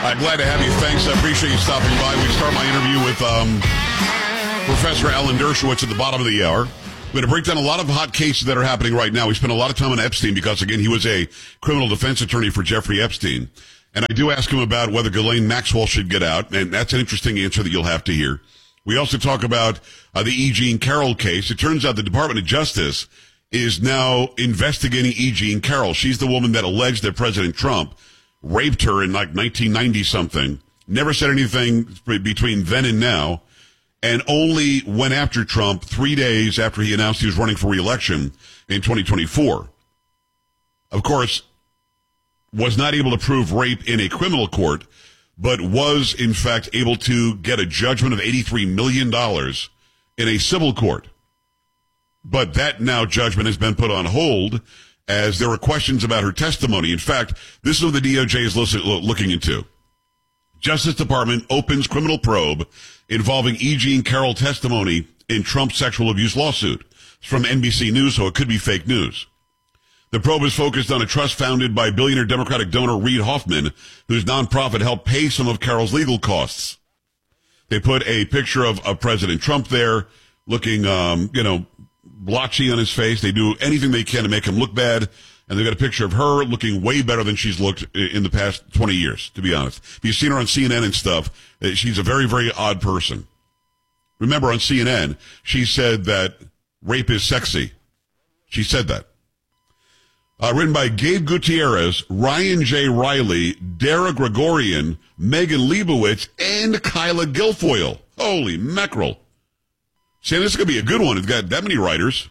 Glad to have you. Thanks. I appreciate you stopping by. We start my interview with Professor Alan Dershowitz at the bottom of the hour. We're going to break down a lot of hot cases that are happening right now. We spent a lot of time on Epstein because, again, he was a criminal defense attorney for Jeffrey Epstein. And I do ask him about whether Ghislaine Maxwell should get out, and that's an interesting answer that you'll have to hear. We also talk about the E. Jean Carroll case. It turns out the Department of Justice is now investigating E. Jean Carroll. She's the woman that alleged that President Trump raped her in like 1990-something. Never said anything between then and now. And only went after Trump 3 days after he announced he was running for re-election in 2024. Of course, was not able to prove rape in a criminal court, but was, in fact, able to get a judgment of $83 million in a civil court. But that now judgment has been put on hold as there were questions about her testimony. In fact, this is what the DOJ is looking into. Justice Department opens criminal probe involving E. Jean Carroll testimony in Trump's sexual abuse lawsuit. It's from NBC News, so it could be fake news. The probe is focused on a trust founded by billionaire Democratic donor Reid Hoffman, whose nonprofit helped pay some of Carroll's legal costs. They put a picture of President Trump there, looking, blotchy on his face. They do anything they can to make him look bad. And they've got a picture of her looking way better than she's looked in the past 20 years, to be honest. If you've seen her on CNN and stuff, she's a very, very odd person. Remember, on CNN, she said that rape is sexy. She said that. Written by Gabe Gutierrez, Ryan J. Riley, Dara Gregorian, Megan Leibowitz, and Kyla Guilfoyle. Holy mackerel. Sam, this is going to be a good one. It's got that many writers.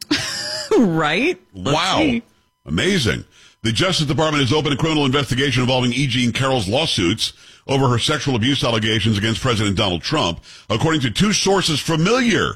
Right? Wow. Amazing. The Justice Department has opened a criminal investigation involving E. Jean Carroll's lawsuits over her sexual abuse allegations against President Donald Trump, according to two sources familiar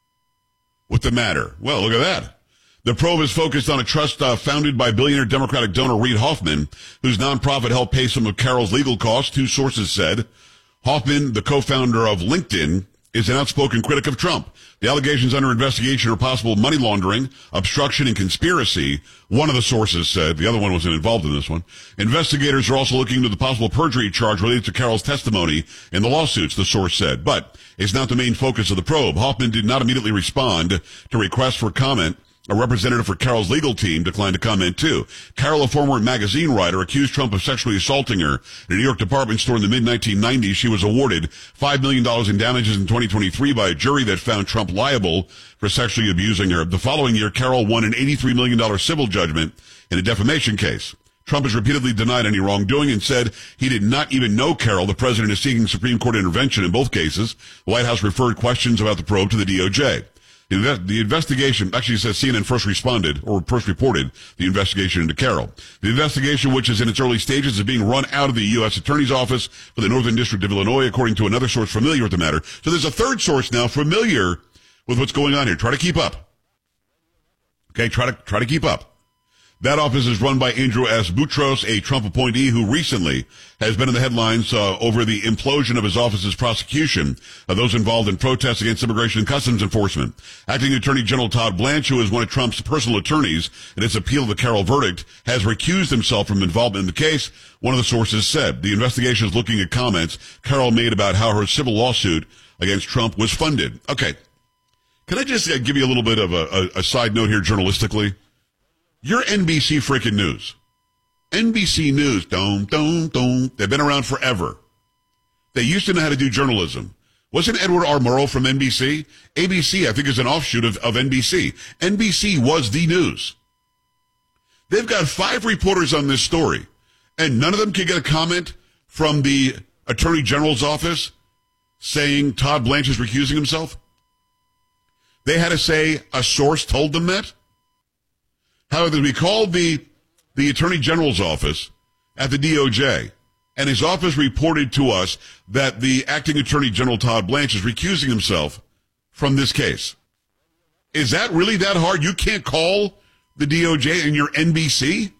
with the matter. Well, look at that. The probe is focused on a trust founded by billionaire Democratic donor Reid Hoffman, whose nonprofit helped pay some of Carroll's legal costs, two sources said. Hoffman, the co-founder of LinkedIn, is an outspoken critic of Trump. The allegations under investigation are possible money laundering, obstruction, and conspiracy, one of the sources said. The other one wasn't involved in this one. Investigators are also looking into the possible perjury charge related to Carroll's testimony in the lawsuits, the source said. But it's not the main focus of the probe. Hoffman did not immediately respond to requests for comment. A representative for Carroll's legal team declined to comment, too. Carroll, a former magazine writer, accused Trump of sexually assaulting her in a New York department store in the mid-1990s. She was awarded $5 million in damages in 2023 by a jury that found Trump liable for sexually abusing her. The following year, Carroll won an $83 million civil judgment in a defamation case. Trump has repeatedly denied any wrongdoing and said he did not even know Carroll. The president is seeking Supreme Court intervention in both cases. The White House referred questions about the probe to the DOJ. The investigation, actually says CNN first reported the investigation into Carroll. The investigation, which is in its early stages, is being run out of the U.S. Attorney's Office for the Northern District of Illinois, according to another source familiar with the matter. So there's a third source now familiar with what's going on here. Try to keep up. Okay, try to keep up. That office is run by Andrew S. Boutros, a Trump appointee who recently has been in the headlines over the implosion of his office's prosecution of those involved in protests against Immigration and Customs Enforcement. Acting Attorney General Todd Blanche, who is one of Trump's personal attorneys in his appeal of the Carroll verdict, has recused himself from involvement in the case, one of the sources said. The investigation is looking at comments Carroll made about how her civil lawsuit against Trump was funded. Okay. Can I just give you a little bit of a side note here journalistically? You're NBC freaking News. NBC News, they've been around forever. They used to know how to do journalism. Wasn't Edward R. Murrow from NBC? ABC, I think, is an offshoot of NBC. NBC was the news. They've got 5 reporters on this story, and none of them can get a comment from the Attorney General's office saying Todd Blanche is recusing himself. They had to say a source told them that. However, we called the Attorney General's office at the DOJ, and his office reported to us that the acting Attorney General Todd Blanche is recusing himself from this case. Is that really that hard? You can't call the DOJ and your NBC?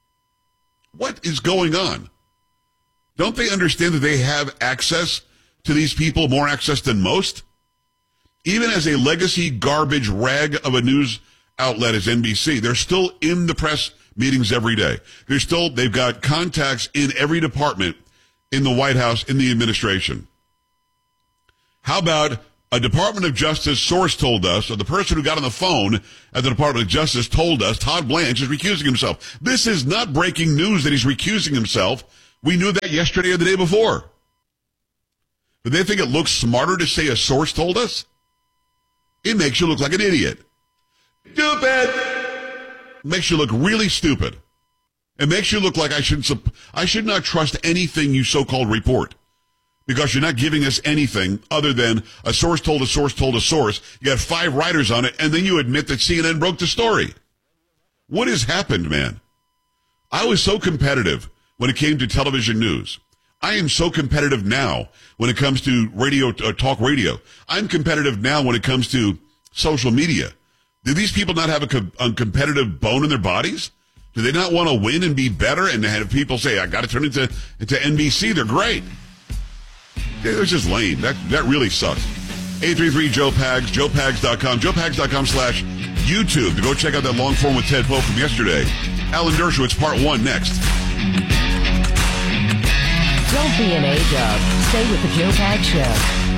What is going on? Don't they understand that they have access to these people, more access than most? Even as a legacy garbage rag of a news outlet as NBC, they're still in the press meetings every day. They've got contacts in every department in the White House, in the administration. How about a Department of Justice source told us, or the person who got on the phone at the Department of Justice told us, Todd Blanche is recusing himself. This is not breaking news that he's recusing himself. We knew that yesterday or the day before. But they think it looks smarter to say a source told us? It makes you look like an idiot. Stupid! Makes you look really stupid. It makes you look like I should not trust anything you so-called report. Because you're not giving us anything other than a source told a source told a source. You got 5 writers on it, and then you admit that CNN broke the story. What has happened, man? I was so competitive when it came to television news. I am so competitive now when it comes to radio, talk radio. I'm competitive now when it comes to social media. Do these people not have a competitive bone in their bodies? Do they not want to win and be better and have people say, I got to turn into NBC? They're great. It was just lame. That really sucks. 833-JOE-PAGS, joepags.com, joepags.com/YouTube to go check out that long form with Ted Poe from yesterday. Alan Dershowitz, part 1 next. Don't be an A-dub. Stay with the Joe Pags Show.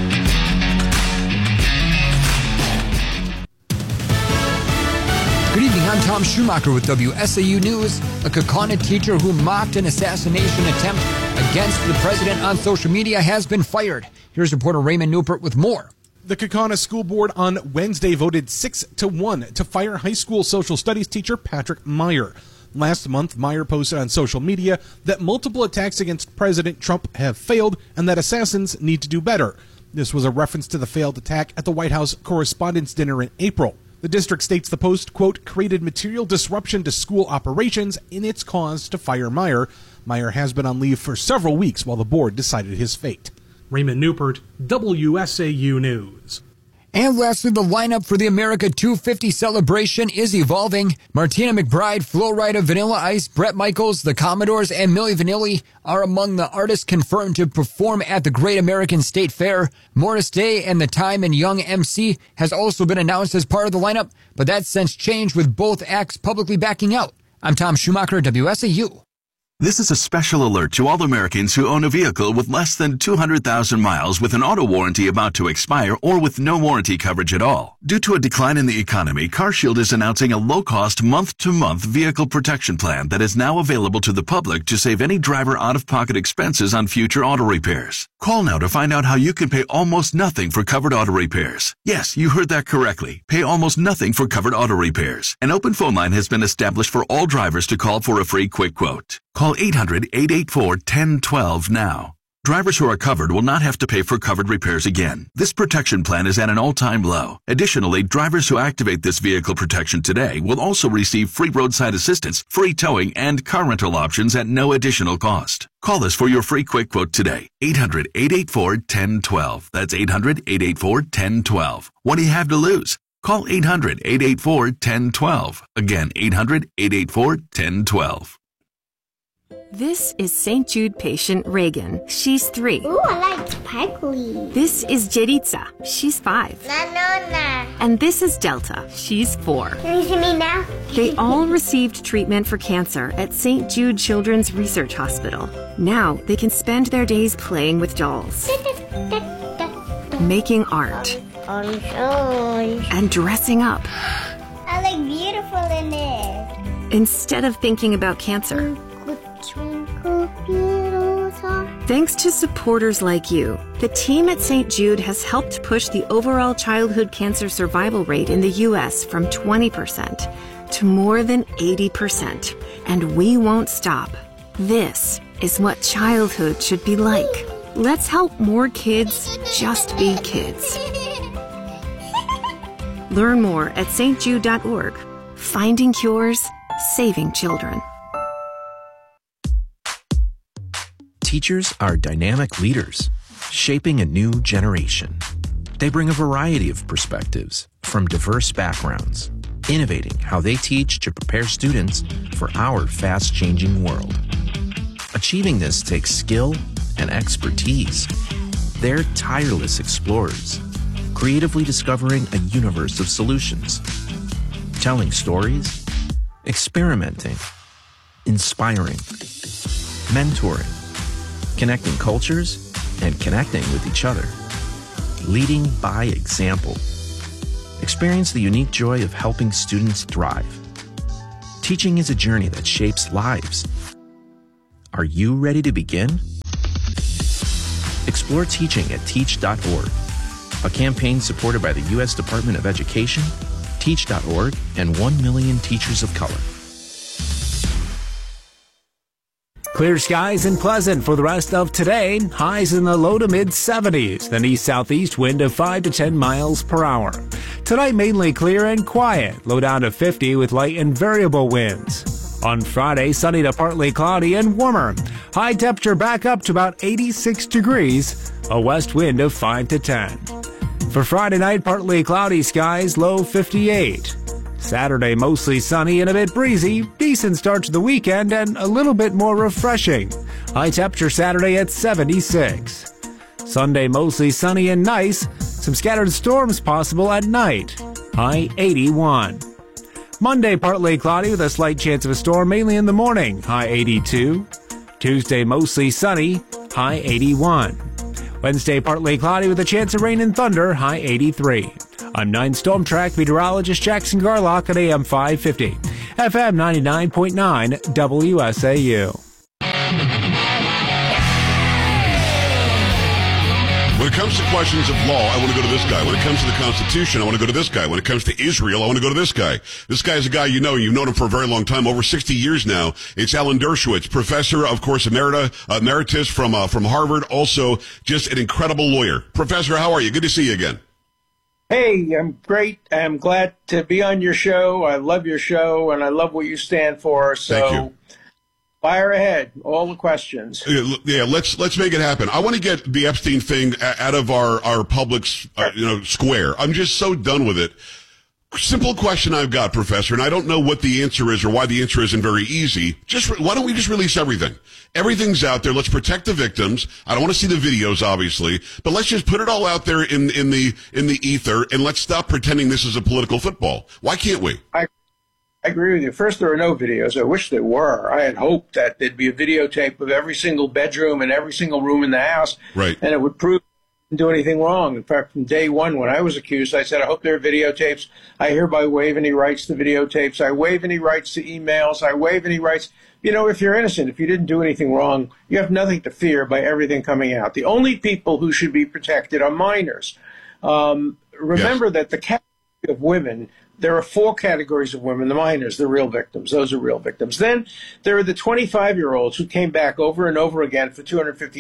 Good evening, I'm Tom Schumacher with WSAU News. A Kaukauna teacher who mocked an assassination attempt against the president on social media has been fired. Here's reporter Raymond Newport with more. The Kaukauna School Board on Wednesday voted 6-1 to fire high school social studies teacher Patrick Meyer. Last month, Meyer posted on social media that multiple attacks against President Trump have failed and that assassins need to do better. This was a reference to the failed attack at the White House Correspondents' Dinner in April. The district states the post, quote, created material disruption to school operations in its cause to fire Meyer. Meyer has been on leave for several weeks while the board decided his fate. Raymond Newport, WSAU News. And lastly, the lineup for the America 250 celebration is evolving. Martina McBride, Flo Rida, Vanilla Ice, Bret Michaels, the Commodores, and Milli Vanilli are among the artists confirmed to perform at the Great American State Fair. Morris Day and The Time and Young MC has also been announced as part of the lineup, but that's since changed with both acts publicly backing out. I'm Tom Schumacher, WSAU. This is a special alert to all Americans who own a vehicle with less than 200,000 miles with an auto warranty about to expire or with no warranty coverage at all. Due to a decline in the economy, CarShield is announcing a low-cost month-to-month vehicle protection plan that is now available to the public to save any driver out-of-pocket expenses on future auto repairs. Call now to find out how you can pay almost nothing for covered auto repairs. Yes, you heard that correctly. Pay almost nothing for covered auto repairs. An open phone line has been established for all drivers to call for a free quick quote. Call 800-884-1012 now. Drivers who are covered will not have to pay for covered repairs again. This protection plan is at an all-time low. Additionally, drivers who activate this vehicle protection today will also receive free roadside assistance, free towing, and car rental options at no additional cost. Call us for your free quick quote today. 800-884-1012. That's 800-884-1012. What do you have to lose? Call 800-884-1012. Again, 800-884-1012. This is St. Jude patient Reagan. She's 3. Ooh, I like sparkly. This is Jeritza. She's 5. Na. And this is Delta. She's 4. Can you see me now? They all received treatment for cancer at St. Jude Children's Research Hospital. Now they can spend their days playing with dolls, making art, and dressing up. I look beautiful in it. Instead of thinking about cancer. Thanks to supporters like you, the team at St. Jude has helped push the overall childhood cancer survival rate in the U.S. from 20% to more than 80%. And we won't stop. This is what childhood should be like. Let's help more kids just be kids. Learn more at stjude.org. Finding cures, saving children. Teachers are dynamic leaders, shaping a new generation. They bring a variety of perspectives from diverse backgrounds, innovating how they teach to prepare students for our fast-changing world. Achieving this takes skill and expertise. They're tireless explorers, creatively discovering a universe of solutions, telling stories, experimenting, inspiring, mentoring, connecting cultures and connecting with each other. Leading by example. Experience the unique joy of helping students thrive. Teaching is a journey that shapes lives. Are you ready to begin? Explore teaching at teach.org, a campaign supported by the U.S. Department of Education, Teach.org, and 1 million teachers of color. Clear skies and pleasant for the rest of today. Highs in the low to mid 70s. An east-southeast wind of 5 to 10 miles per hour. Tonight mainly clear and quiet. Low down to 50 with light and variable winds. On Friday, sunny to partly cloudy and warmer. High temperature back up to about 86 degrees. A west wind of 5 to 10. For Friday night, partly cloudy skies, low 58. Saturday, mostly sunny and a bit breezy. Decent start to the weekend and a little bit more refreshing. High temperature Saturday at 76. Sunday, mostly sunny and nice. Some scattered storms possible at night. High 81. Monday, partly cloudy with a slight chance of a storm mainly in the morning. High 82. Tuesday, mostly sunny. High 81. Wednesday, partly cloudy with a chance of rain and thunder. High 83. I'm 9 Storm Track meteorologist Jackson Garlock at AM 550, FM 99.9 WSAU. When it comes to questions of law, I want to go to this guy. When it comes to the Constitution, I want to go to this guy. When it comes to Israel, I want to go to this guy. This guy is a guy you know. You've known him for a very long time, over 60 years now. It's Alan Dershowitz, professor, of course, emeritus from Harvard. Also, just an incredible lawyer. Professor, how are you? Good to see you again. Hey, I'm great. I'm glad to be on your show. I love your show, and I love what you stand for. So, fire ahead. All the questions. Yeah, let's make it happen. I want to get the Epstein thing out of our public's square. I'm just so done with it. Simple question I've got, Professor, and I don't know what the answer is or why the answer isn't very easy. Why don't we just release everything? Everything's out there. Let's protect the victims. I don't want to see the videos, obviously, but let's just put it all out there in the ether, and let's stop pretending this is a political football. Why can't we? I agree with you. First, there are no videos. I wish there were. I had hoped that there'd be a videotape of every single bedroom and every single room in the house, right? And it would prove I didn't do anything wrong. In fact, from day one, when I was accused, I said, I hope there are videotapes. I hereby waive any rights to videotapes. I waive any rights to emails. I waive any rights. You know, if you're innocent, if you didn't do anything wrong, you have nothing to fear by everything coming out. The only people who should be protected are minors. Remember that the category of women, there are 4 categories of women. The minors, the real victims. Those are real victims. Then there are the 25-year-olds who came back over and over again for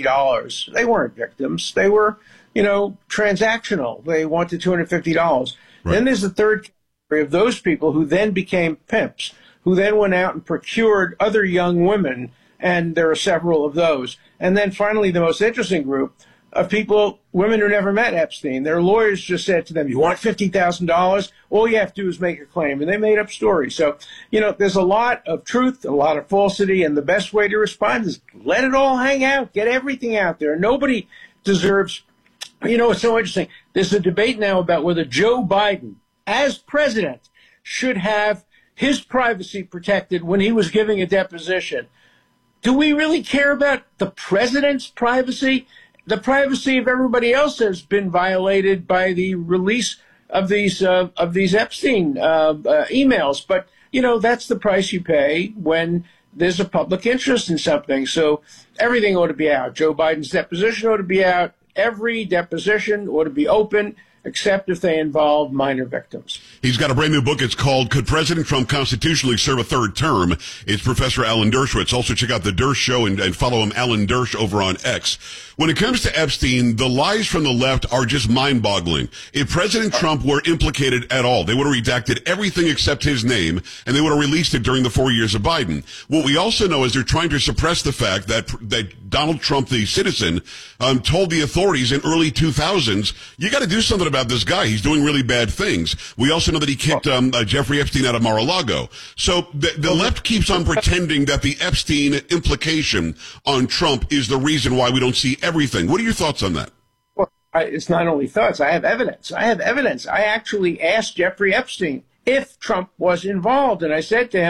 $250. They weren't victims. They were, transactional. They wanted $250. Right. Then there's the third category of those people who then became pimps, who then went out and procured other young women, and there are several of those. And then finally, the most interesting group of people, women who never met Epstein. Their lawyers just said to them, you want $50,000? All you have to do is make a claim. And they made up stories. So, there's a lot of truth, a lot of falsity, and the best way to respond is let it all hang out. Get everything out there. Nobody deserves, it's so interesting. There's a debate now about whether Joe Biden, as president, should have his privacy protected when he was giving a deposition. Do we really care about the president's privacy? The privacy of everybody else has been violated by the release of these Epstein emails. But, that's the price you pay when there's a public interest in something. So everything ought to be out. Joe Biden's deposition ought to be out. Every deposition ought to be open, except if they involve minor victims. He's got a brand new book. It's called Could President Trump Constitutionally Serve a Third Term? It's Professor Alan Dershowitz. Also check out The Dersh Show and follow him, Alan Dersh, over on X. When it comes to Epstein, the lies from the left are just mind-boggling. If President Trump were implicated at all, they would have redacted everything except his name, and they would have released it during the 4 years of Biden. What we also know is they're trying to suppress the fact that Donald Trump, the citizen, told the authorities in early 2000s, you got to do something about this guy. He's doing really bad things. We also know that he kicked Jeffrey Epstein out of Mar-a-Lago. So the left keeps on pretending that the Epstein implication on Trump is the reason why we don't see everything. What are your thoughts on that? Well, it's not only thoughts. I have evidence. I actually asked Jeffrey Epstein if Trump was involved. And I said to him,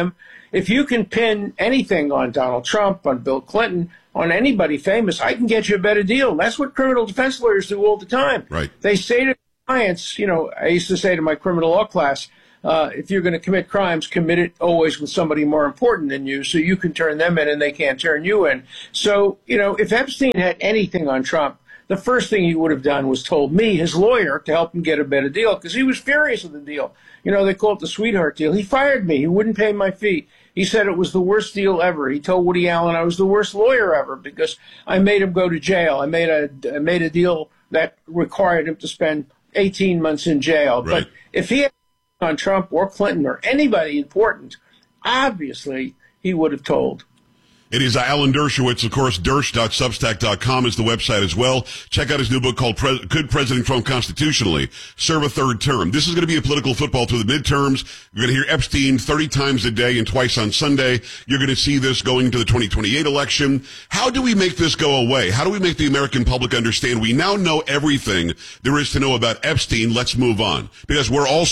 if you can pin anything on Donald Trump, on Bill Clinton, on anybody famous, I can get you a better deal. That's what criminal defense lawyers do all the time. Right. They say to clients, I used to say to my criminal law class, if you're going to commit crimes, commit it always with somebody more important than you so you can turn them in and they can't turn you in. So, if Epstein had anything on Trump, the first thing he would have done was told me, his lawyer, to help him get a better deal because he was furious with the deal. They call it the sweetheart deal. He fired me. He wouldn't pay my fee. He said it was the worst deal ever. He told Woody Allen I was the worst lawyer ever because I made him go to jail. I made a deal that required him to spend 18 months in jail. Right. But if he had on Trump or Clinton or anybody important, obviously he would have told. It is Alan Dershowitz, of course. Dersh.substack.com is the website as well. Check out his new book called Could President Trump Constitutionally Serve a Third Term? This is going to be a political football through the midterms. You're going to hear Epstein 30 times a day and twice on Sunday. You're going to see this going into the 2028 election. How do we make this go away? How do we make the American public understand we now know everything there is to know about Epstein? Let's move on. Because we all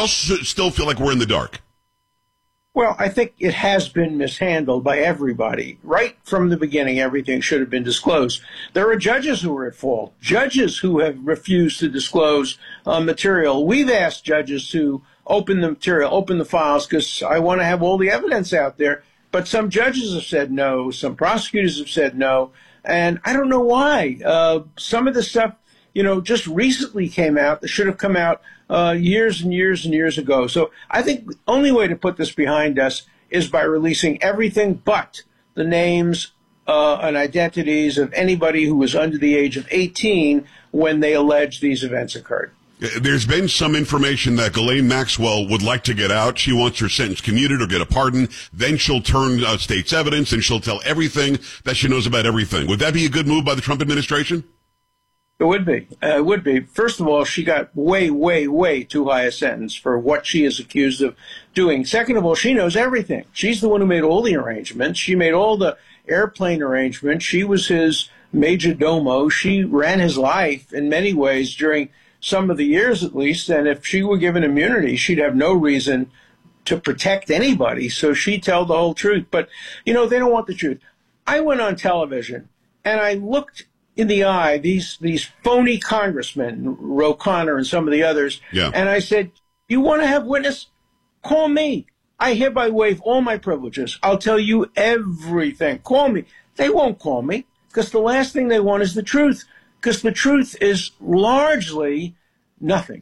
still feel like we're in the dark. Well, I think it has been mishandled by everybody. Right from the beginning, everything should have been disclosed. There are judges who are at fault, judges who have refused to disclose material. We've asked judges to open the material, open the files, because I want to have all the evidence out there. But some judges have said no. Some prosecutors have said no. And I don't know why. Some of the stuff, just recently came out that should have come out years and years and years ago. So I think the only way to put this behind us is by releasing everything but the names and identities of anybody who was under the age of 18 when they allege these events occurred. There's been some information that Ghislaine Maxwell would like to get out. She wants her sentence commuted or get a pardon. Then she'll turn state's evidence and she'll tell everything that she knows about everything. Would that be a good move by the Trump administration? It would be. It would be. First of all, she got way, way, way too high a sentence for what she is accused of doing. Second of all, she knows everything. She's the one who made all the arrangements. She made all the airplane arrangements. She was his major domo. She ran his life in many ways during some of the years at least. And if she were given immunity, she'd have no reason to protect anybody. So she'd tell the whole truth. But, they don't want the truth. I went on television and I looked in the eye these phony congressmen, Ro Khanna and some of the others, and I said, you want to have witness? Call me. I hereby waive all my privileges. I'll tell you everything. Call me. They won't call me because the last thing they want is the truth, because the truth is largely nothing.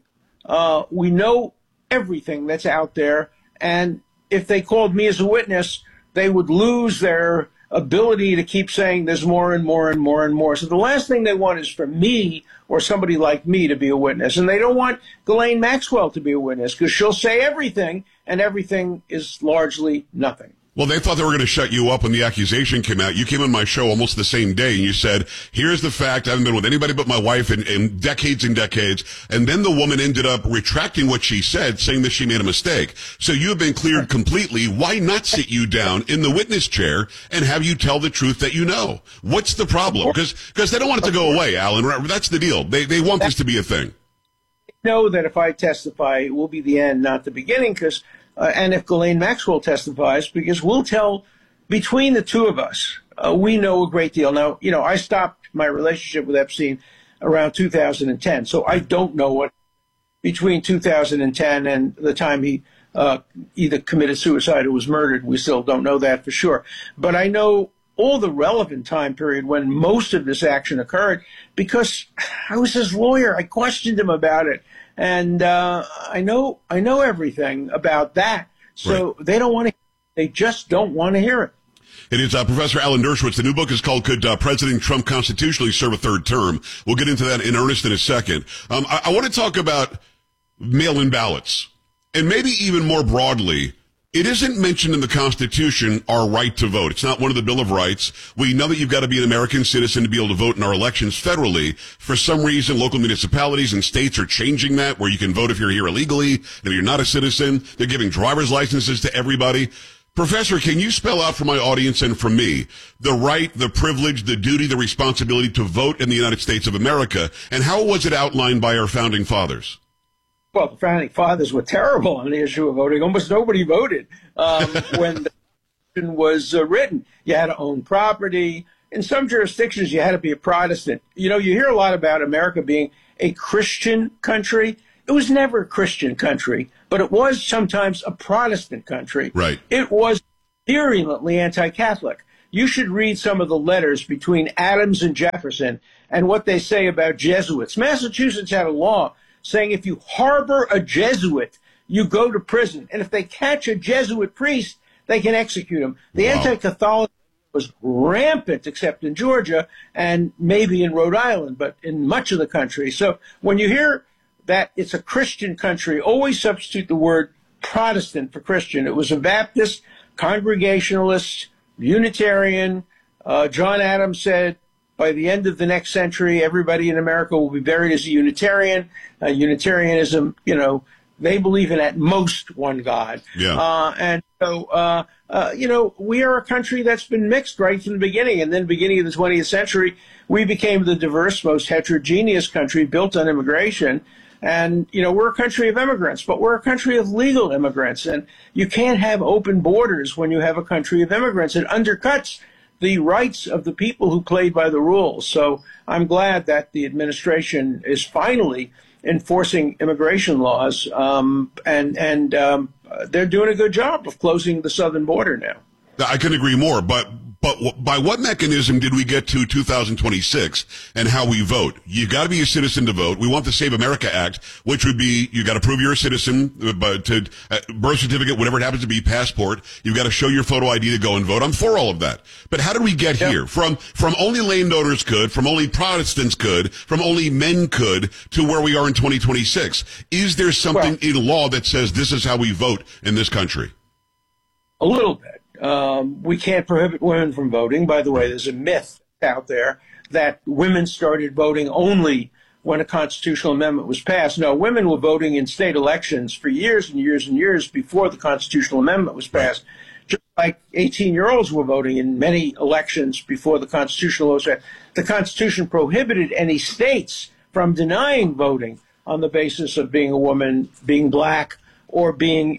We know everything that's out there, and if they called me as a witness, they would lose their ability to keep saying there's more and more and more and more. So the last thing they want is for me or somebody like me to be a witness. And they don't want Ghislaine Maxwell to be a witness because she'll say everything and everything is largely nothing. Well, they thought they were going to shut you up when the accusation came out. You came on my show almost the same day, and you said, here's the fact, I haven't been with anybody but my wife in decades and decades. And then the woman ended up retracting what she said, saying that she made a mistake. So you have been cleared completely. Why not sit you down in the witness chair and have you tell the truth that you know? What's the problem? Because they don't want it to go away, Alan. That's the deal. They want this to be a thing. I know that if I testify, it will be the end, not the beginning, because and if Ghislaine Maxwell testifies, because we'll tell, between the two of us, we know a great deal. Now, I stopped my relationship with Epstein around 2010, so I don't know what between 2010 and the time he either committed suicide or was murdered. We still don't know that for sure. But I know all the relevant time period when most of this action occurred because I was his lawyer. I questioned him about it. And I know everything about that. So right. They don't want to. They just don't want to hear it. It is Professor Alan Dershowitz. The new book is called Could President Trump Constitutionally Serve a Third Term? We'll get into that in earnest in a second. I want to talk about mail-in ballots. And maybe even more broadly, it isn't mentioned in the Constitution, our right to vote. It's not one of the Bill of Rights. We know that you've got to be an American citizen to be able to vote in our elections federally. For some reason, local municipalities and states are changing that, where you can vote if you're here illegally, and if you're not a citizen. They're giving driver's licenses to everybody. Professor, can you spell out for my audience and for me the right, the privilege, the duty, the responsibility to vote in the United States of America, and how was it outlined by our founding fathers? Well, the founding fathers were terrible on the issue of voting. Almost nobody voted when the Constitution was written. You had to own property. In some jurisdictions, you had to be a Protestant. You know, you hear a lot about America being a Christian country. It was never a Christian country, but it was sometimes a Protestant country. Right. It was virulently anti-Catholic. You should read some of the letters between Adams and Jefferson and what they say about Jesuits. Massachusetts had a law saying if you harbor a Jesuit, you go to prison. And if they catch a Jesuit priest, they can execute him. The anti-Catholicism was rampant, except in Georgia and maybe in Rhode Island, but in much of the country. So when you hear that it's a Christian country, always substitute the word Protestant for Christian. It was a Baptist, Congregationalist, Unitarian. John Adams said, by the end of the next century, everybody in America will be buried as a Unitarian. Unitarianism, you know, they believe in at most one God. Yeah. And so, you know, we are a country that's been mixed right from the beginning. And then beginning of the 20th century, we became the diverse, most heterogeneous country built on immigration. And, you know, we're a country of immigrants, but we're a country of legal immigrants. And you can't have open borders when you have a country of immigrants. It undercuts the rights of the people who played by the rules. So I'm glad that the administration is finally enforcing immigration laws, and they're doing a good job of closing the southern border now. I couldn't agree more, but by what mechanism did we get to 2026 and how we vote? You've got to be a citizen to vote. We want the Save America Act, which would be you got to prove you're a citizen, but to birth certificate, whatever it happens to be, passport. You've got to show your photo ID to go and vote. I'm for all of that. But how did we get here? From only landowners could, from only Protestants could, from only men could, to where we are in 2026? Is there something in law that says this is how we vote in this country? A little bit. We can't prohibit women from voting. By the way, there's a myth out there that women started voting only when a constitutional amendment was passed. No, women were voting in state elections for years and years and years before the constitutional amendment was passed. Just like 18-year-olds were voting in many elections before the constitutional law was passed. The Constitution prohibited any states from denying voting on the basis of being a woman, being black, or being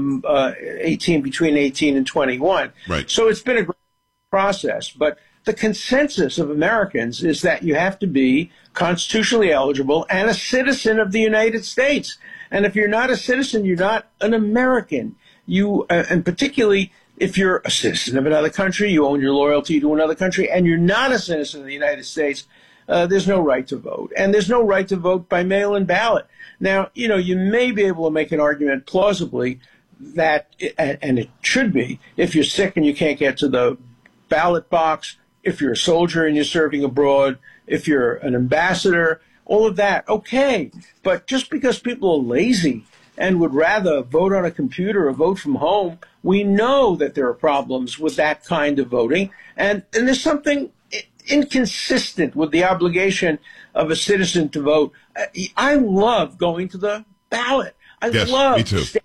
18, between 18 and 21. Right. So it's been a great process. But the consensus of Americans is that you have to be constitutionally eligible and a citizen of the United States. And if you're not a citizen, you're not an American. You, and particularly if you're a citizen of another country, you own your loyalty to another country, and you're not a citizen of the United States, there's no right to vote. And there's no right to vote by mail-in ballot. Now, you know, you may be able to make an argument plausibly that, and it should be, if you're sick and you can't get to the ballot box, if you're a soldier and you're serving abroad, if you're an ambassador, all of that, okay. But just because people are lazy and would rather vote on a computer or vote from home, we know that there are problems with that kind of voting. And there's something inconsistent with the obligation of a citizen to vote. I love going to the ballot. I love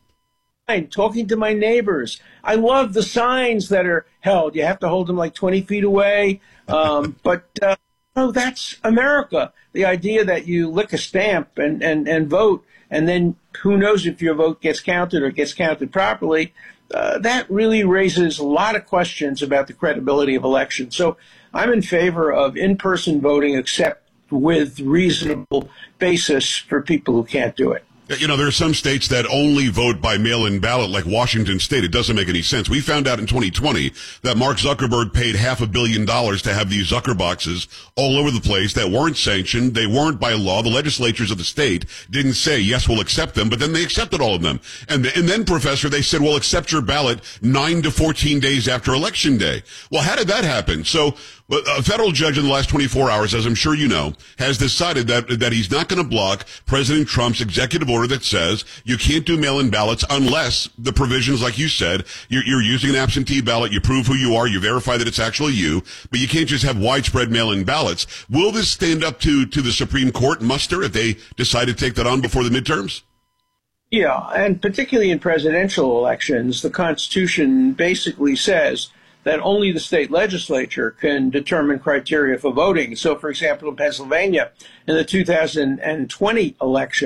talking to my neighbors. I love the signs that are held. You have to hold them like 20 feet away. But no, that's America. The idea that you lick a stamp and vote, and then who knows if your vote gets counted or gets counted properly, that really raises a lot of questions about the credibility of elections. So I'm in favor of in-person voting, except with reasonable basis for people who can't do it. You know, there are some states that only vote by mail-in ballot, like Washington State. It doesn't make any sense. We found out in 2020 that Mark Zuckerberg paid $500 million to have these Zucker boxes all over the place that weren't sanctioned. They weren't by law. The legislatures of the state didn't say, yes, we'll accept them, but then they accepted all of them. And then, Professor, they said, well, accept your ballot 9 to 14 days after Election Day. Well, how did that happen? So a federal judge in the last 24 hours, as I'm sure you know, has decided that he's not going to block President Trump's executive order that says you can't do mail-in ballots unless the provisions, like you said, you're using an absentee ballot, you prove who you are, you verify that it's actually you, but you can't just have widespread mail-in ballots. Will this stand up to the Supreme Court muster if they decide to take that on before the midterms? Yeah, and particularly in presidential elections, the Constitution basically says that only the state legislature can determine criteria for voting. So, for example, in Pennsylvania, in the 2020 election,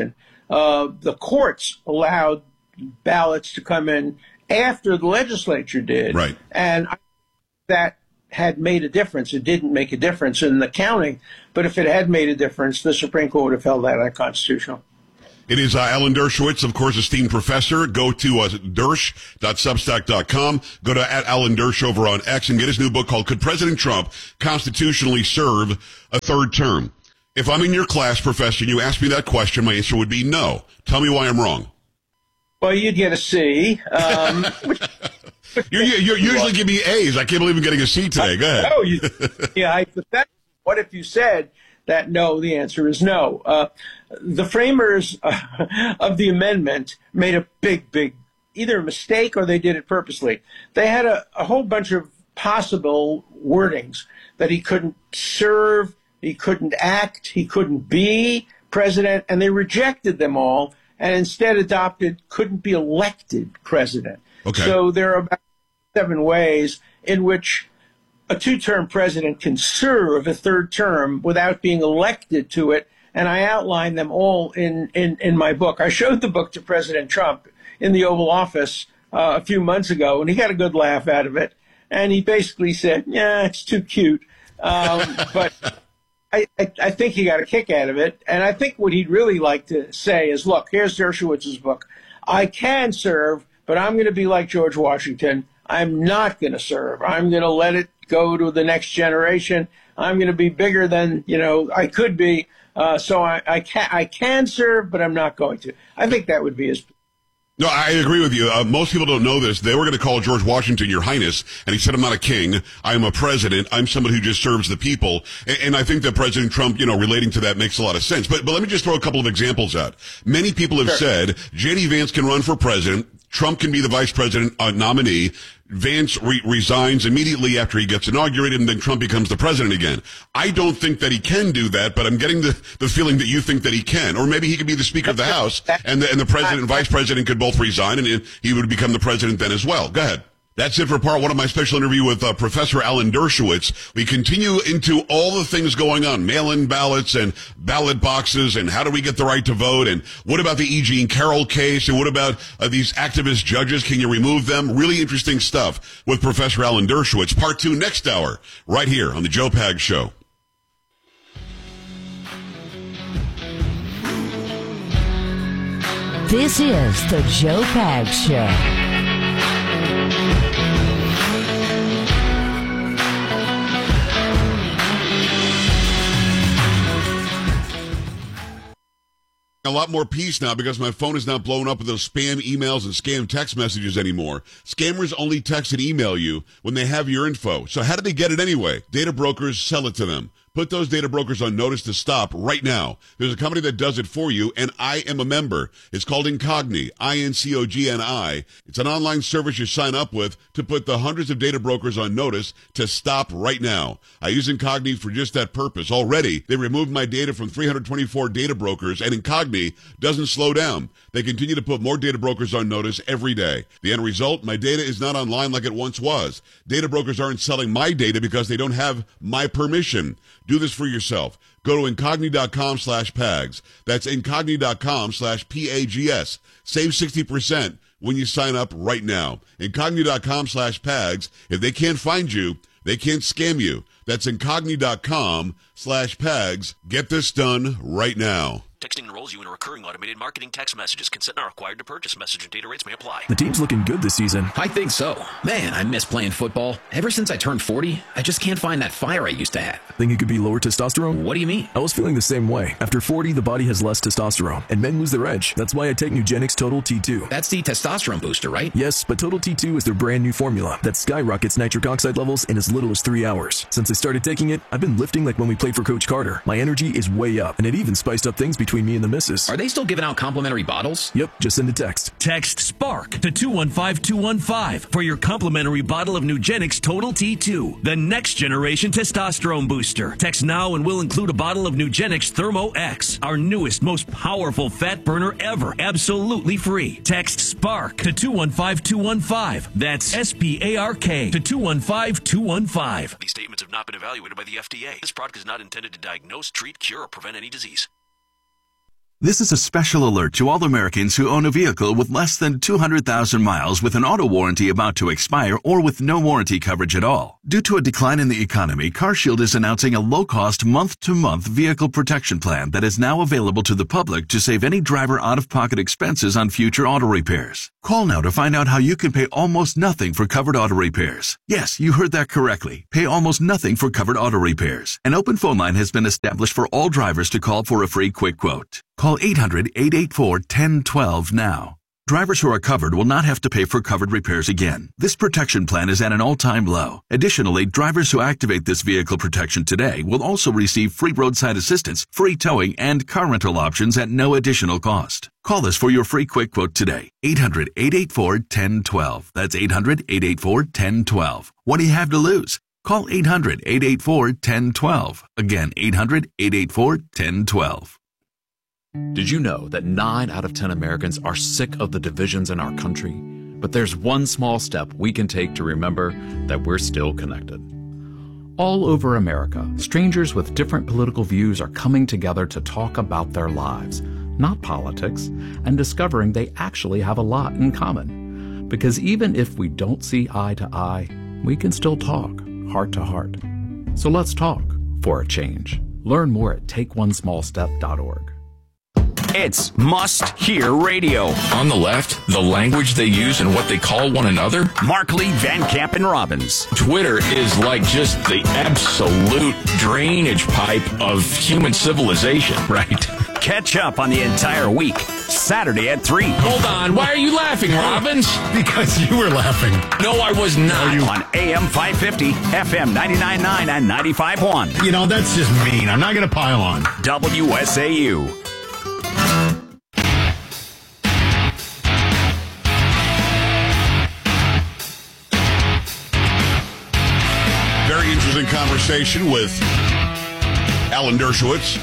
The courts allowed ballots to come in after the legislature did. Right. And that had made a difference. It didn't make a difference in the counting, but if it had made a difference, the Supreme Court would have held that unconstitutional. It is Alan Dershowitz, of course, esteemed professor. Go to dersh.substack.com. Go to @Alan Dersh over on X and get his new book called Could President Trump Constitutionally Serve a Third Term? If I'm in your class, professor, and you ask me that question, my answer would be no. Tell me why I'm wrong. Well, you'd get a C. You usually give me A's. I can't believe I'm getting a C today. Go ahead. What if you said that no, the answer is no. The framers of the amendment made a big, either a mistake or they did it purposely. They had a whole bunch of possible wordings that he couldn't serve, he couldn't act, he couldn't be president, and they rejected them all and instead adopted couldn't be elected president. Okay. So there are about 7 ways in which a 2-term president can serve a 3rd term without being elected to it, and I outline them all in my book. I showed the book to President Trump in the Oval Office a few months ago, and he got a good laugh out of it, and he basically said, yeah, it's too cute. But I think he got a kick out of it, and I think what he'd really like to say is, look, here's Dershowitz's book. I can serve, but I'm going to be like George Washington. I'm not going to serve. I'm going to let it go to the next generation. I'm going to be bigger than, I could be. So I can serve, but I'm not going to. I think that would be his. No, I agree with you. Most people don't know this. They were going to call George Washington Your Highness, and he said, I'm not a king. I'm a president. I'm someone who just serves the people. And I think that President Trump, relating to that makes a lot of sense. But let me just throw a couple of examples out. Many people have said J.D. Vance can run for president. Trump can be the vice president nominee. Vance resigns immediately after he gets inaugurated, and then Trump becomes the president again. I don't think that he can do that, but I'm getting the feeling that you think that he can. Or maybe he could be the Speaker of the House, and the president and vice president could both resign, and he would become the president then as well. Go ahead. That's it for part 1 of my special interview with Professor Alan Dershowitz. We continue into all the things going on, mail-in ballots and ballot boxes, and how do we get the right to vote, and what about the E. Jean Carroll case, and what about these activist judges? Can you remove them? Really interesting stuff with Professor Alan Dershowitz. Part 2 next hour, right here on the Joe Pags Show. This is the Joe Pags Show. A lot more peace now because my phone is not blown up with those spam emails and scam text messages anymore. Scammers only text and email you when they have your info. So how do they get it anyway? Data brokers sell it to them. Put those data brokers on notice to stop right now. There's a company that does it for you, and I am a member. It's called Incogni, INCOGNI. It's an online service you sign up with to put the hundreds of data brokers on notice to stop right now. I use Incogni for just that purpose. Already, they removed my data from 324 data brokers, and Incogni doesn't slow down. They continue to put more data brokers on notice every day. The end result, my data is not online like it once was. Data brokers aren't selling my data because they don't have my permission. Do this for yourself. Go to Incogni.com/PAGS. That's Incogni.com/PAGS. Save 60% when you sign up right now. Incogni.com/PAGS. If they can't find you, they can't scam you. That's Incogni.com/PAGS. Get this done right now. Texting enrolls you in a recurring automated marketing text messages. Consent not required to purchase. Message and data rates may apply. The team's looking good this season. I think so. Man, I miss playing football. Ever since I turned 40, I just can't find that fire I used to have. Think it could be lower testosterone? What do you mean? I was feeling the same way. After 40, the body has less testosterone, and men lose their edge. That's why I take Nugenix Total T2. That's the testosterone booster, right? Yes, but Total T2 is their brand new formula that skyrockets nitric oxide levels in as little as 3 hours. Since I started taking it, I've been lifting like when we played for Coach Carter. My energy is way up, and it even spiced up things between me and the missus. Are they still giving out complimentary bottles? Yep, just send a text. Text SPARK to 215-215 for your complimentary bottle of Nugenix Total T2, the next generation testosterone booster. Text now and we'll include a bottle of Nugenix Thermo X, our newest, most powerful fat burner ever, absolutely free. Text SPARK to 215-215. That's SPARK to 215-215. These statements have not been evaluated by the FDA. This product is not intended to diagnose, treat, cure, or prevent any disease. This is a special alert to all Americans who own a vehicle with less than 200,000 miles with an auto warranty about to expire or with no warranty coverage at all. Due to a decline in the economy, CarShield is announcing a low-cost month-to-month vehicle protection plan that is now available to the public to save any driver out-of-pocket expenses on future auto repairs. Call now to find out how you can pay almost nothing for covered auto repairs. Yes, you heard that correctly. Pay almost nothing for covered auto repairs. An open phone line has been established for all drivers to call for a free quick quote. Call 800-884-1012 now. Drivers who are covered will not have to pay for covered repairs again. This protection plan is at an all-time low. Additionally, drivers who activate this vehicle protection today will also receive free roadside assistance, free towing, and car rental options at no additional cost. Call us for your free quick quote today. 800-884-1012. That's 800-884-1012. What do you have to lose? Call 800-884-1012. Again, 800-884-1012. Did you know that 9 out of 10 Americans are sick of the divisions in our country? But there's one small step we can take to remember that we're still connected. All over America, strangers with different political views are coming together to talk about their lives, not politics, and discovering they actually have a lot in common. Because even if we don't see eye to eye, we can still talk heart to heart. So let's talk for a change. Learn more at takeonesmallstep.org. It's must-hear radio. On the left, the language they use and what they call one another. Markley, Van Camp, and Robbins. Twitter is like just the absolute drainage pipe of human civilization. Right. Catch up on the entire week. Saturday at 3. Hold on. Why are you laughing, Robbins? Because you were laughing. No, I was not. On AM 550, FM 99.9, and 95.1. You know, that's just mean. I'm not going to pile on. WSAU. Very interesting conversation with Alan Dershowitz,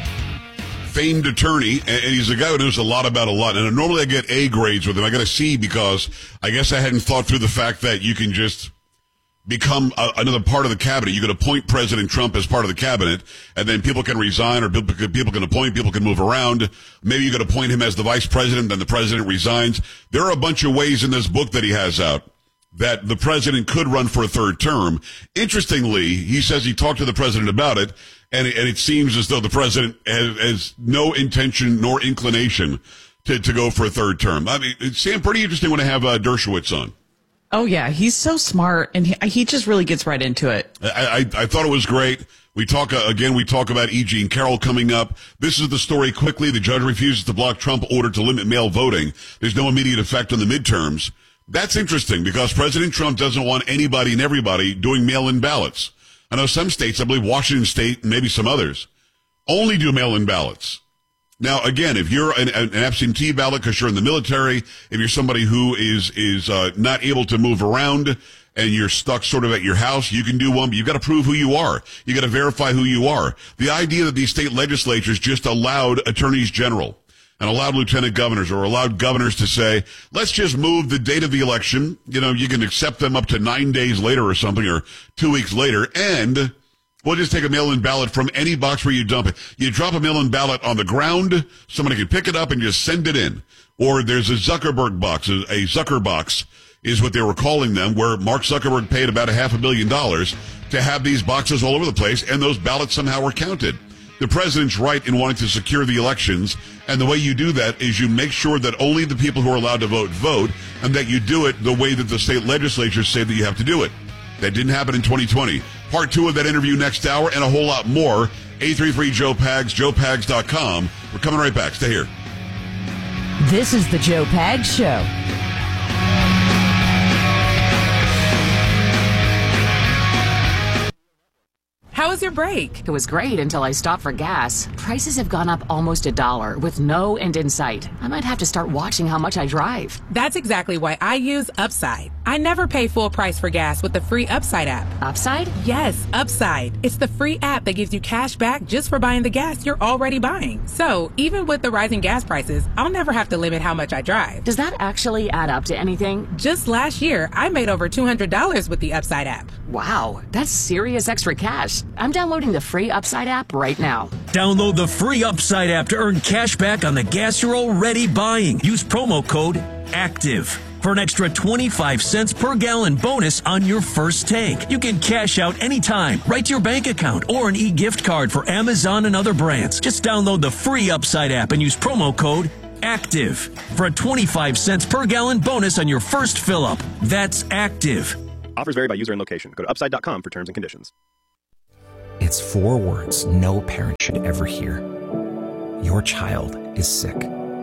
famed attorney, and he's a guy who knows a lot about a lot. And normally I get A grades with him. I got a C because I guess I hadn't thought through the fact that you can just become another part of the cabinet. You can appoint President Trump as part of the cabinet, and then people can resign, or people can appoint, people can move around. Maybe you could appoint him as the vice president, then the president resigns. There are a bunch of ways in this book that he has out that the president could run for a third term. Interestingly, he says he talked to the president about it, and it seems as though the president has no intention nor inclination to go for a third term. I mean, Sam, pretty interesting when I have Dershowitz on. Oh, yeah. He's so smart, and he just really gets right into it. I thought it was great. We talk about E. Jean Carroll coming up. This is the story quickly. The judge refuses to block Trump order to limit mail voting. There's no immediate effect on the midterms. That's interesting because President Trump doesn't want anybody and everybody doing mail-in ballots. I know some states, I believe Washington State and maybe some others, only do mail-in ballots. Now, again, if you're an absentee ballot because you're in the military, if you're somebody who is not able to move around and you're stuck sort of at your house, you can do one, but you've got to prove who you are. You got to verify who you are. The idea that these state legislatures just allowed attorneys general and allowed lieutenant governors or allowed governors to say, let's just move the date of the election. You know, you can accept them up to 9 days later or something, or 2 weeks later, and we'll just take a mail-in ballot from any box where you dump it. You drop a mail-in ballot on the ground, somebody can pick it up and just send it in. Or there's a Zuckerberg box, a Zucker box is what they were calling them, where Mark Zuckerberg paid about $500 million to have these boxes all over the place, and those ballots somehow were counted. The president's right in wanting to secure the elections, and the way you do that is you make sure that only the people who are allowed to vote, and that you do it the way that the state legislatures say that you have to do it. That didn't happen in 2020. Part 2 of that interview next hour, and a whole lot more. 833-JOE-PAGS, joepags.com. We're coming right back. Stay here. This is the Joe Pags Show. How was your break? It was great until I stopped for gas. Prices have gone up almost $1 with no end in sight. I might have to start watching how much I drive. That's exactly why I use Upside. I never pay full price for gas with the free Upside app. Upside? Yes, Upside. It's the free app that gives you cash back just for buying the gas you're already buying. So even with the rising gas prices, I'll never have to limit how much I drive. Does that actually add up to anything? Just last year, I made over $200 with the Upside app. Wow, that's serious extra cash. I'm I'm downloading the free Upside app right now. Download the free Upside app to earn cash back on the gas you're already buying. Use promo code ACTIVE for an extra 25 cents per gallon bonus on your first tank. You can cash out anytime, right to your bank account, or an e-gift card for Amazon and other brands. Just download the free Upside app and use promo code ACTIVE for a 25 cents per gallon bonus on your first fill-up. That's ACTIVE. Offers vary by user and location. Go to upside.com for terms and conditions. It's 4 words no parent should ever hear. Your child is sick.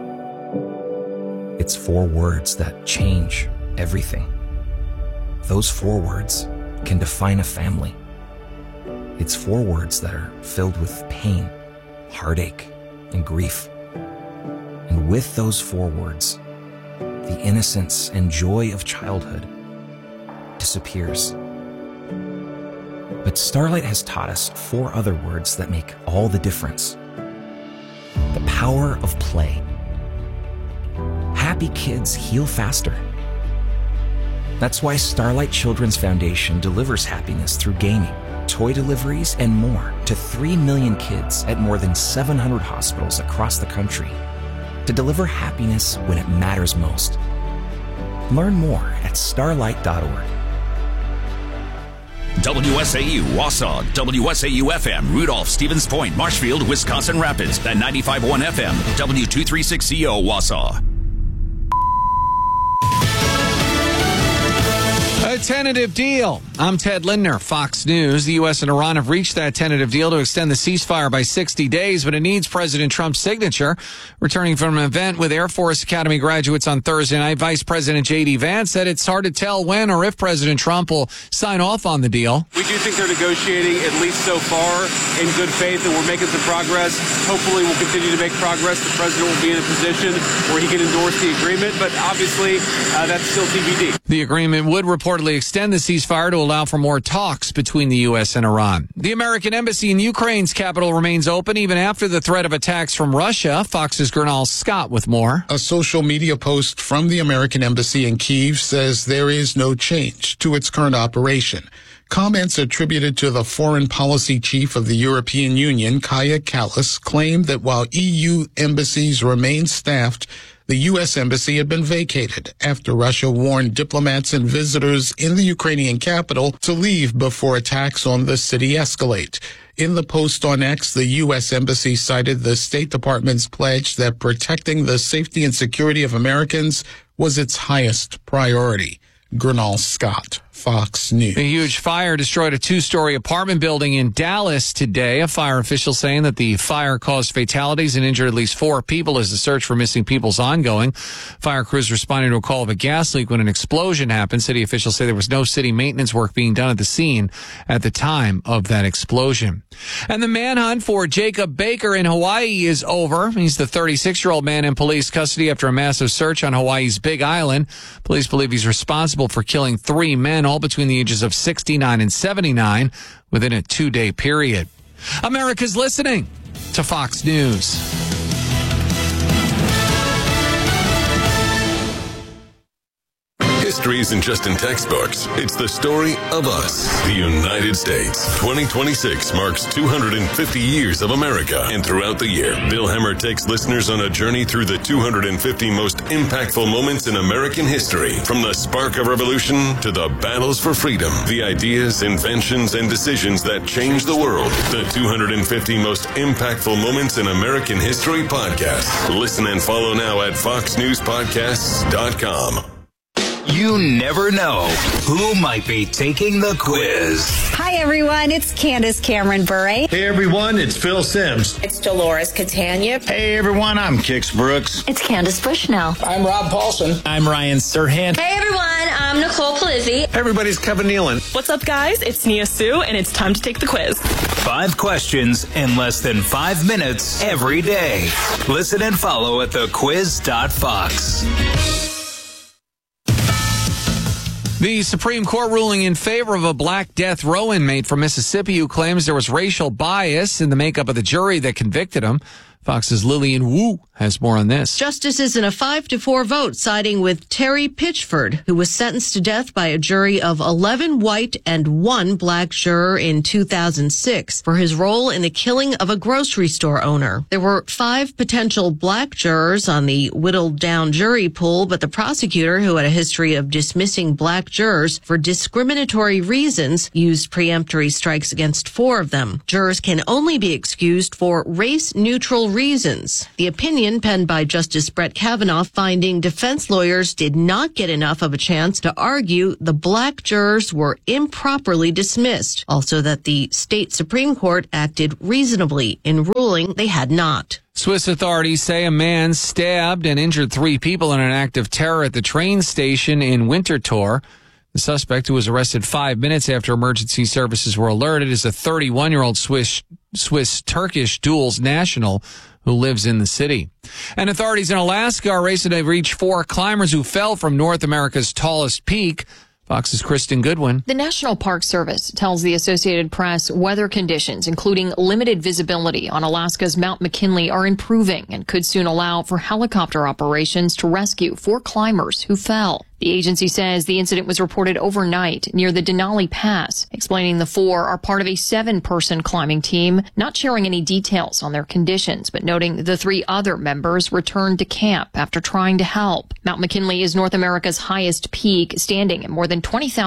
It's 4 words that change everything. Those 4 words can define a family. It's 4 words that are filled with pain, heartache, and grief. And with those 4 words, the innocence and joy of childhood disappears. But Starlight has taught us 4 other words that make all the difference. The power of play. Happy kids heal faster. That's why Starlight Children's Foundation delivers happiness through gaming, toy deliveries, and more to 3 million kids at more than 700 hospitals across the country to deliver happiness when it matters most. Learn more at starlight.org. WSAU, Wausau, WSAU-FM, Rudolph, Stevens Point, Marshfield, Wisconsin Rapids, and 95.1 FM, W236CO, Wausau. A tentative deal. I'm Ted Lindner, Fox News. The U.S. and Iran have reached that tentative deal to extend the ceasefire by 60 days, but it needs President Trump's signature. Returning from an event with Air Force Academy graduates on Thursday night, Vice President J.D. Vance said it's hard to tell when or if President Trump will sign off on the deal. We do think they're negotiating, at least so far, in good faith, and we're making some progress. Hopefully we'll continue to make progress. The president will be in a position where he can endorse the agreement, but obviously that's still TBD. The agreement would reportedly extend the ceasefire to allow for more talks between the U.S. and Iran. The American embassy in Ukraine's capital remains open even after the threat of attacks from Russia. Fox's Gernal Scott with more. A social media post from the American embassy in Kyiv says there is no change to its current operation. Comments attributed to the foreign policy chief of the European Union, Kaja Kallas, claimed that while EU embassies remain staffed, the U.S. embassy had been vacated after Russia warned diplomats and visitors in the Ukrainian capital to leave before attacks on the city escalate. In the post on X, the U.S. embassy cited the State Department's pledge that protecting the safety and security of Americans was its highest priority. Gernal Scott, Fox News. A huge fire destroyed a 2-story apartment building in Dallas today. A fire official saying that the fire caused fatalities and injured at least 4 people as the search for missing people is ongoing. Fire crews responded to a call of a gas leak when an explosion happened. City officials say there was no city maintenance work being done at the scene at the time of that explosion. And the manhunt for Jacob Baker in Hawaii is over. He's the 36-year-old man in police custody after a massive search on Hawaii's Big Island. Police believe he's responsible for killing 3 men, all between the ages of 69 and 79, within a 2-day period. America's listening to Fox News. History isn't just in textbooks. It's the story of us, the United States. 2026 marks 250 years of America. And throughout the year, Bill Hemmer takes listeners on a journey through the 250 most impactful moments in American history. From the spark of revolution to the battles for freedom, the ideas, inventions, and decisions that changed the world. The 250 most impactful moments in American history podcast. Listen and follow now at foxnewspodcasts.com. You never know who might be taking the quiz. Hi, everyone. It's Candace Cameron Bure. Hey, everyone. It's Phil Sims. It's Dolores Catania. Hey, everyone. I'm Kix Brooks. It's Candace Bushnell. I'm Rob Paulson. I'm Ryan Serhant. Hey, everyone. I'm Nicole Palizzi. Everybody's Kevin Nealon. What's up, guys? It's Nia Sue, and it's time to take the quiz. 5 questions in less than 5 minutes every day. Listen and follow at thequiz.fox. The Supreme Court ruling in favor of a black death row inmate from Mississippi who claims there was racial bias in the makeup of the jury that convicted him. Fox's Lillian Wu has more on this. Justices in a 5-4 vote siding with Terry Pitchford, who was sentenced to death by a jury of 11 white and 1 black juror in 2006 for his role in the killing of a grocery store owner. There were 5 potential black jurors on the whittled down jury pool, but the prosecutor, who had a history of dismissing black jurors for discriminatory reasons, used preemptory strikes against 4 of them. Jurors can only be excused for race-neutral reasons. The opinion penned by Justice Brett Kavanaugh finding defense lawyers did not get enough of a chance to argue the black jurors were improperly dismissed. Also that the state Supreme Court acted reasonably in ruling they had not. Swiss authorities say a man stabbed and injured 3 people in an act of terror at the train station in Winterthur. The suspect, who was arrested 5 minutes after emergency services were alerted, is a 31-year-old Swiss-Turkish dual national who lives in the city. And authorities in Alaska are racing to reach 4 climbers who fell from North America's tallest peak. Fox's Kristen Goodwin. The National Park Service tells the Associated Press weather conditions, including limited visibility on Alaska's Mount McKinley, are improving and could soon allow for helicopter operations to rescue 4 climbers who fell. The agency says the incident was reported overnight near the Denali Pass, explaining the 4 are part of a 7-person climbing team, not sharing any details on their conditions, but noting the 3 other members returned to camp after trying to help. Mount McKinley is North America's highest peak, standing at more than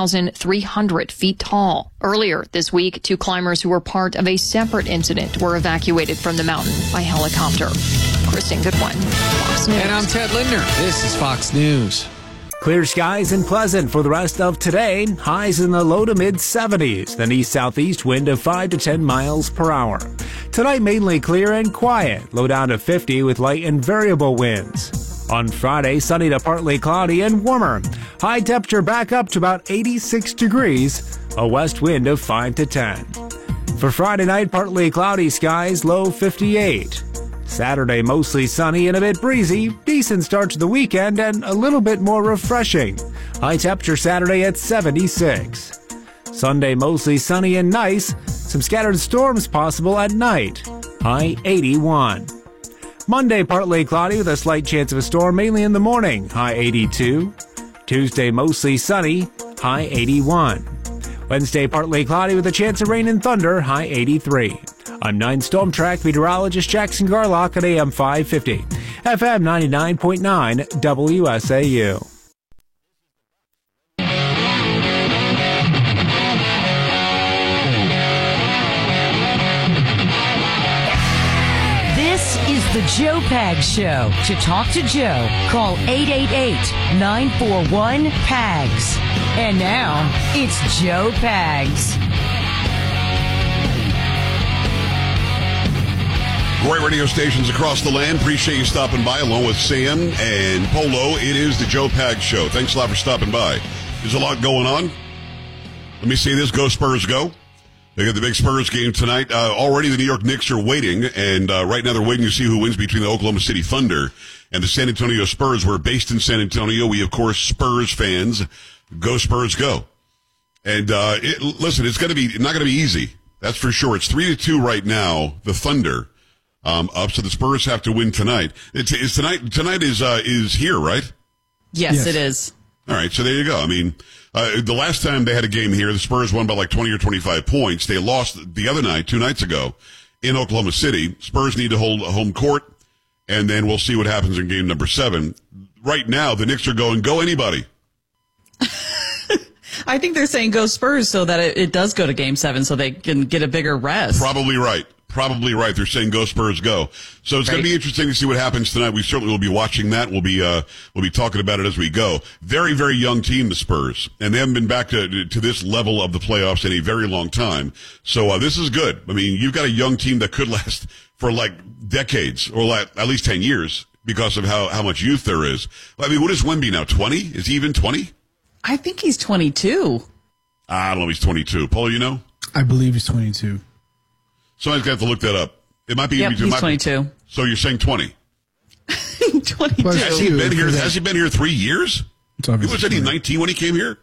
20,300 feet tall. Earlier this week, 2 climbers who were part of a separate incident were evacuated from the mountain by helicopter. Kristen Goodwin, Fox News. And I'm Ted Lindner. This is Fox News. Clear skies and pleasant for the rest of today. Highs in the low to mid 70s. An east-southeast wind of 5 to 10 miles per hour. Tonight mainly clear and quiet. Low down to 50 with light and variable winds. On Friday, sunny to partly cloudy and warmer. High temperature back up to about 86 degrees. A west wind of 5 to 10. For Friday night, partly cloudy skies, low 58. Saturday, mostly sunny and a bit breezy. Decent start to the weekend and a little bit more refreshing. High temperature Saturday at 76. Sunday, mostly sunny and nice. Some scattered storms possible at night. High 81. Monday, partly cloudy with a slight chance of a storm, mainly in the morning. High 82. Tuesday, mostly sunny. High 81. Wednesday, partly cloudy with a chance of rain and thunder. High 83. I'm 9 Storm Track meteorologist Jackson Garlock at AM 550. FM 99.9 WSAU. This is the Joe Pags Show. To talk to Joe, call 888-941-PAGS. And now, it's Joe Pags. Great radio stations across the land. Appreciate you stopping by along with Sam and Polo. It is the Joe Pags Show. Thanks a lot for stopping by. There's a lot going on. Let me see this. Go Spurs, go. They got the big Spurs game tonight. Already the New York Knicks are waiting, and right now they're waiting to see who wins between the Oklahoma City Thunder and the San Antonio Spurs. We're based in San Antonio. We, of course, Spurs fans. Go Spurs, go. And listen, it's not going to be easy. That's for sure. It's 3-2 right now, the Thunder. Up, so the Spurs have to win tonight. It's tonight. Tonight is here, right? Yes, it is. All right, so there you go. I mean, the last time they had a game here, the Spurs won by like 20 or 25 points. They lost the other night, 2 nights ago, in Oklahoma City. Spurs need to hold a home court, and then we'll see what happens in game number 7. Right now, the Knicks are going, go anybody. I think they're saying go Spurs so that it does go to game 7 so they can get a bigger rest. Probably right. They're saying go Spurs, go. So it's going to be interesting to see what happens tonight. We certainly will be watching that. We'll be talking about it as we go. Very, very young team, the Spurs, and they haven't been back to this level of the playoffs in a very long time. So this is good. I mean, you've got a young team that could last for like decades or at least 10 years because of how much youth there is. I mean, what is Wemby now? 20? Is he even 20? I think he's 22. I don't know if he's 22. Paul, you know? I believe he's 22. Somebody's got to look that up. It might be. Yep, he's 22. So you're saying 20? 22. Has he been here? Has he been here 3 years? He was 19 when he came here.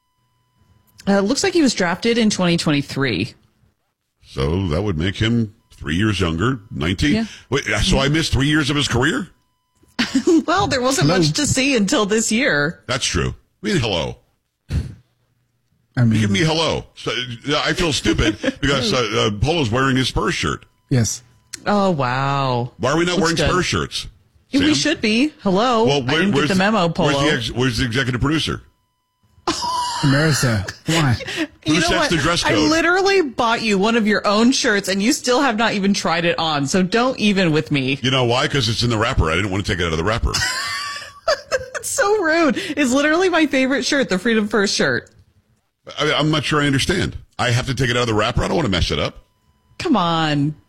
Looks like he was drafted in 2023. So that would make him 3 years younger, 19. Yeah. Wait, so I missed 3 years of his career? Well, there wasn't much to see until this year. That's true. I mean, hello. Give me hello. So, I feel stupid because Polo's wearing his Spurs shirt. Yes. Oh, wow. Why are we not wearing good. Spurs shirts? Yeah, Sam? we should be. Hello. Well, I didn't get the memo, Polo. Where's the executive producer? Marissa, come on. Who sets the dress code? I literally bought you one of your own shirts, and you still have not even tried it on, so don't even with me. You know why? Because it's in the wrapper. I didn't want to take it out of the wrapper. It's so rude. It's literally my favorite shirt, the Freedom First shirt. I'm not sure I understand. I have to take it out of the wrapper? I don't want to mess it up. Come on.